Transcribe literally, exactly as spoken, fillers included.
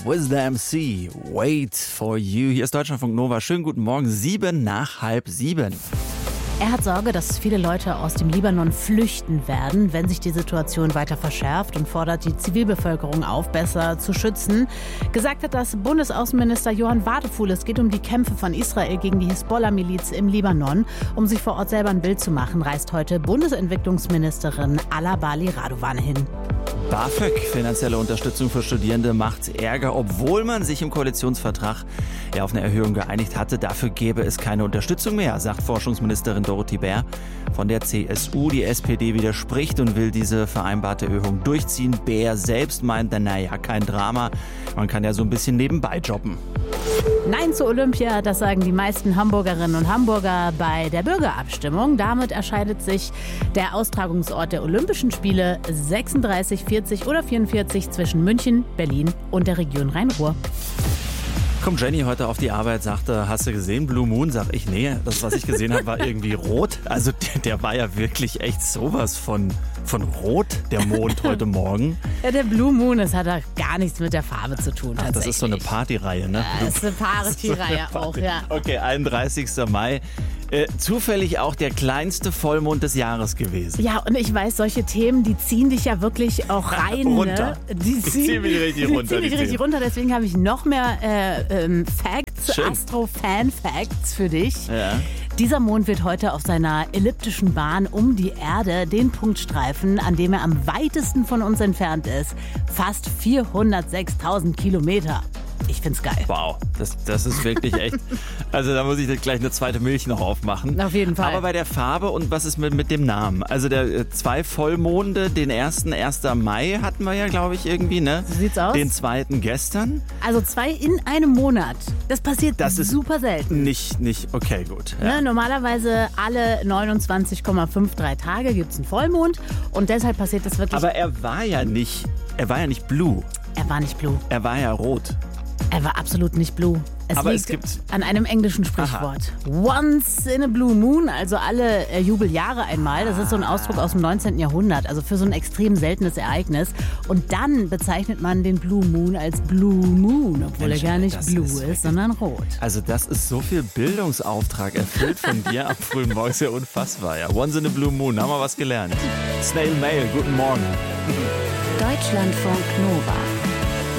With the M C, Wait for You. Hier ist Deutschlandfunk Nova. Schönen guten Morgen, sieben nach halb sieben. Er hat Sorge, dass viele Leute aus dem Libanon flüchten werden, wenn sich die Situation weiter verschärft, und fordert die Zivilbevölkerung auf, besser zu schützen. Gesagt hat das Bundesaußenminister Johann Wadefuhl. Es geht um die Kämpfe von Israel gegen die Hisbollah-Miliz im Libanon. Um sich vor Ort selber ein Bild zu machen, reist heute Bundesentwicklungsministerin Alla Bali Radovane hin. BAföG, finanzielle Unterstützung für Studierende, macht Ärger, obwohl man sich im Koalitionsvertrag ja auf eine Erhöhung geeinigt hatte. Dafür gäbe es keine Unterstützung mehr, sagt Forschungsministerin Dorothee Bär von der C S U. Die S P D widerspricht und will diese vereinbarte Erhöhung durchziehen. Bär selbst meint, naja, kein Drama, man kann ja so ein bisschen nebenbei jobben. Nein zu Olympia, das sagen die meisten Hamburgerinnen und Hamburger bei der Bürgerabstimmung. Damit erscheidet sich der Austragungsort der Olympischen Spiele sechsunddreißig, vierzig oder vierundvierzig zwischen München, Berlin und der Region Rhein-Ruhr. Kommt Jenny heute auf die Arbeit, sagte, hast du gesehen, Blue Moon? Sag ich, nee, das, was ich gesehen habe, war irgendwie rot. Also der, der war ja wirklich echt sowas von, von rot, der Mond heute Morgen. Ja, der Blue Moon, das hat ja gar nichts mit der Farbe zu tun. Ach, das ist so eine Partyreihe, ne? Ja, das ist eine Partyreihe so auch, ja. Okay, einunddreißigster Mai. Äh, zufällig auch der kleinste Vollmond des Jahres gewesen. Ja, und ich weiß, solche Themen, die ziehen dich ja wirklich auch rein. Runter. Ne? Die ziehen, ziehen mich richtig runter. Die ziehen dich die richtig Themen. runter, deswegen habe ich noch mehr äh, ähm, Facts, Astro-Fan-Facts für dich. Ja. Dieser Mond wird heute auf seiner elliptischen Bahn um die Erde den Punkt streifen, an dem er am weitesten von uns entfernt ist. Fast vierhundertsechstausend Kilometer. Ich find's geil. Wow, das, das ist wirklich echt. Also da muss ich gleich eine zweite Milch noch aufmachen. Auf jeden Fall. Aber bei der Farbe und was ist mit, mit dem Namen? Also der äh, zwei Vollmonde, den ersten, erster Mai hatten wir ja, glaube ich, irgendwie, ne? So sieht's aus. Den zweiten gestern. Also zwei in einem Monat. Das passiert Das ist super selten. Nicht, nicht, okay, gut. Ja. Ne, normalerweise alle neunundzwanzig Komma dreiundfünfzig Tage gibt's einen Vollmond und deshalb passiert das wirklich. Aber er war ja nicht, er war ja nicht blue. Er war nicht blue. Er war ja rot. Er war absolut nicht blue. Es Aber liegt es gibt an einem englischen Sprichwort. Once in a blue moon, also alle äh, Jubeljahre einmal. Das ist so ein Ausdruck aus dem neunzehnten Jahrhundert, also für so ein extrem seltenes Ereignis. Und dann bezeichnet man den Blue Moon als Blue Moon, obwohl Mensch, er gar nicht das blue ist ist, sondern rot. Also das ist so viel Bildungsauftrag erfüllt von dir am frühen Morgen, ist ja unfassbar. Ja. Once in a blue moon, haben wir was gelernt. Snail Mail, guten Morgen. Deutschlandfunk Nova.